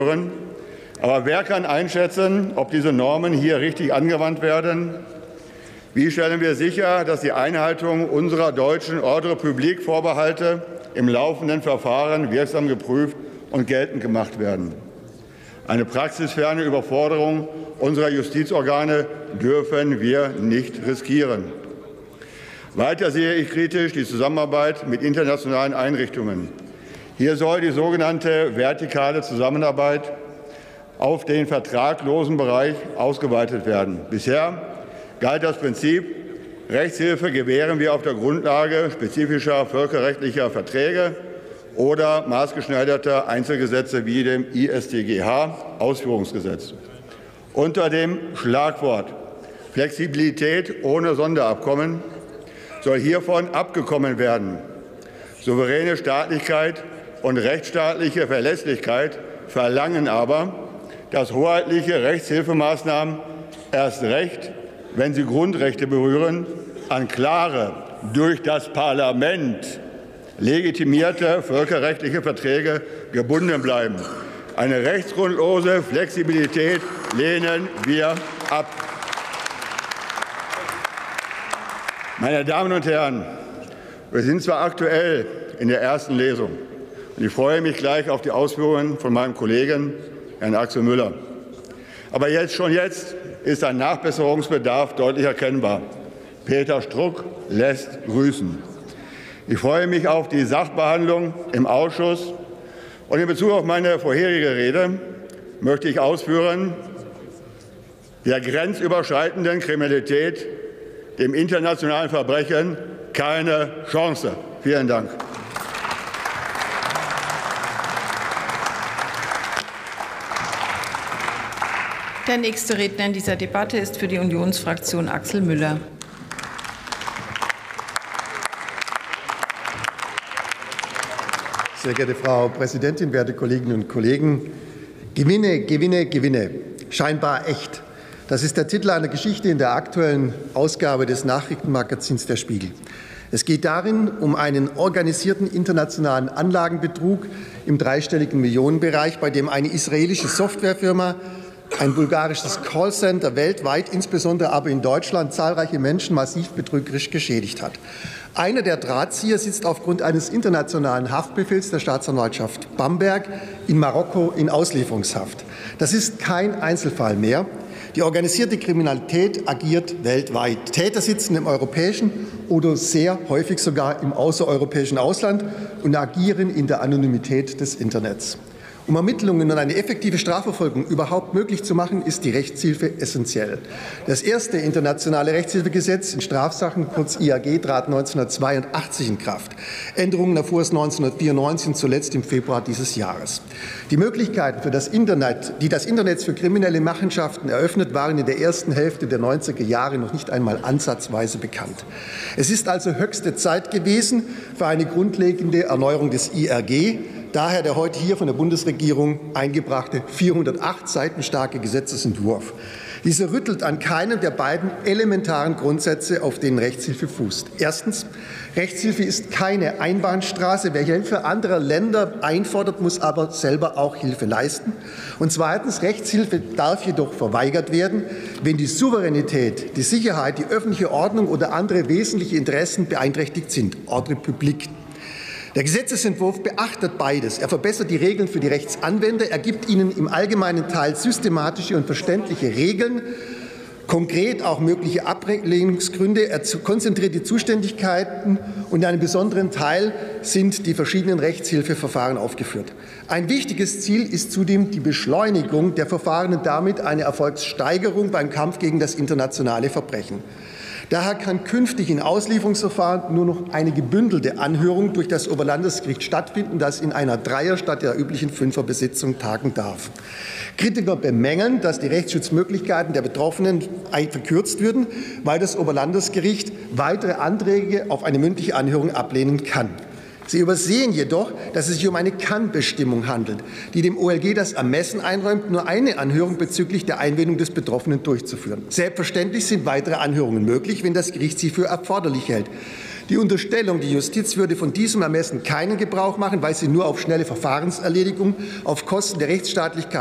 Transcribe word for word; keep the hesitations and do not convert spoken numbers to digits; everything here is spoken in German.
Aber wer kann einschätzen, ob diese Normen hier richtig angewandt werden? Wie stellen wir sicher, dass die Einhaltung unserer deutschen Ordre public Vorbehalte im laufenden Verfahren wirksam geprüft und geltend gemacht werden? Eine praxisferne Überforderung unserer Justizorgane dürfen wir nicht riskieren. Weiter sehe ich kritisch die Zusammenarbeit mit internationalen Einrichtungen. Hier soll die sogenannte vertikale Zusammenarbeit auf den vertraglosen Bereich ausgeweitet werden. Bisher galt das Prinzip, Rechtshilfe gewähren wir auf der Grundlage spezifischer völkerrechtlicher Verträge oder maßgeschneiderter Einzelgesetze wie dem I S t G H-Ausführungsgesetz. Unter dem Schlagwort Flexibilität ohne Sonderabkommen soll hiervon abgekommen werden. Souveräne Staatlichkeit und rechtsstaatliche Verlässlichkeit verlangen aber, dass hoheitliche Rechtshilfemaßnahmen erst recht, wenn sie Grundrechte berühren, an klare, durch das Parlament legitimierte völkerrechtliche Verträge gebunden bleiben. Eine rechtsgrundlose Flexibilität lehnen wir ab. Meine Damen und Herren, wir sind zwar aktuell in der ersten Lesung, und ich freue mich gleich auf die Ausführungen von meinem Kollegen, Herrn Axel Müller. Aber jetzt, schon jetzt ist ein Nachbesserungsbedarf deutlich erkennbar. Peter Struck lässt grüßen. Ich freue mich auf die Sachbehandlung im Ausschuss. Und in Bezug auf meine vorherige Rede möchte ich ausführen, der grenzüberschreitenden Kriminalität, dem internationalen Verbrechen, keine Chance. Vielen Dank. Der nächste Redner in dieser Debatte ist für die Unionsfraktion Axel Müller. Sehr geehrte Frau Präsidentin, werte Kolleginnen und Kollegen! Gewinne, Gewinne, Gewinne. Scheinbar echt. Das ist der Titel einer Geschichte in der aktuellen Ausgabe des Nachrichtenmagazins Der Spiegel. Es geht darin um einen organisierten internationalen Anlagenbetrug im dreistelligen Millionenbereich, bei dem eine israelische Softwarefirma, ein bulgarisches Callcenter weltweit, insbesondere aber in Deutschland, zahlreiche Menschen massiv betrügerisch geschädigt hat. Einer der Drahtzieher sitzt aufgrund eines internationalen Haftbefehls der Staatsanwaltschaft Bamberg in Marokko in Auslieferungshaft. Das ist kein Einzelfall mehr. Die organisierte Kriminalität agiert weltweit. Täter sitzen im europäischen oder sehr häufig sogar im außereuropäischen Ausland und agieren in der Anonymität des Internets. Um Ermittlungen und eine effektive Strafverfolgung überhaupt möglich zu machen, ist die Rechtshilfe essentiell. Das erste internationale Rechtshilfegesetz in Strafsachen, kurz I A G, trat neunzehnhundertzweiundachtzig in Kraft. Änderungen erfuhr es neunzehnhundertvierundneunzig und zuletzt im Februar dieses Jahres. Die Möglichkeiten, für das Internet, die das Internet für kriminelle Machenschaften eröffnet, waren in der ersten Hälfte der neunziger Jahre noch nicht einmal ansatzweise bekannt. Es ist also höchste Zeit gewesen für eine grundlegende Erneuerung des I A G. Daher der heute hier von der Bundesregierung eingebrachte vierhundertacht Seiten starke Gesetzesentwurf. Dieser rüttelt an keinem der beiden elementaren Grundsätze, auf denen Rechtshilfe fußt. Erstens, Rechtshilfe ist keine Einbahnstraße. Wer Hilfe anderer Länder einfordert, muss aber selber auch Hilfe leisten. Und zweitens, Rechtshilfe darf jedoch verweigert werden, wenn die Souveränität, die Sicherheit, die öffentliche Ordnung oder andere wesentliche Interessen beeinträchtigt sind. Ordre public. Der Gesetzesentwurf beachtet beides. Er verbessert die Regeln für die Rechtsanwender, er gibt ihnen im allgemeinen Teil systematische und verständliche Regeln, konkret auch mögliche Ablehnungsgründe, er konzentriert die Zuständigkeiten und in einem besonderen Teil sind die verschiedenen Rechtshilfeverfahren aufgeführt. Ein wichtiges Ziel ist zudem die Beschleunigung der Verfahren und damit eine Erfolgssteigerung beim Kampf gegen das internationale Verbrechen. Daher kann künftig in Auslieferungsverfahren nur noch eine gebündelte Anhörung durch das Oberlandesgericht stattfinden, das in einer Dreier- statt der üblichen Fünferbesetzung tagen darf. Kritiker bemängeln, dass die Rechtsschutzmöglichkeiten der Betroffenen verkürzt würden, weil das Oberlandesgericht weitere Anträge auf eine mündliche Anhörung ablehnen kann. Sie übersehen jedoch, dass es sich um eine Kann-Bestimmung handelt, die dem O L G das Ermessen einräumt, nur eine Anhörung bezüglich der Einwendung des Betroffenen durchzuführen. Selbstverständlich sind weitere Anhörungen möglich, wenn das Gericht sie für erforderlich hält. Die Unterstellung, die Justiz würde von diesem Ermessen keinen Gebrauch machen, weil sie nur auf schnelle Verfahrenserledigung auf Kosten der Rechtsstaatlichkeit